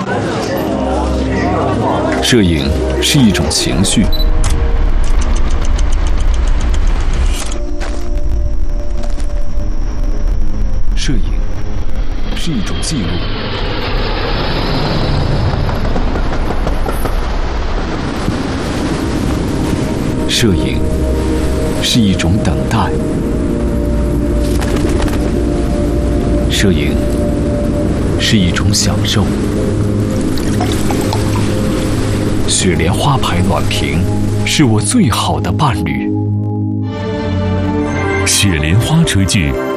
摄影是一种情绪，摄影是一种记录，摄影是一种等待，摄影是一种享受。雪莲花牌暖瓶是我最好的伴侣。 雪莲花炊具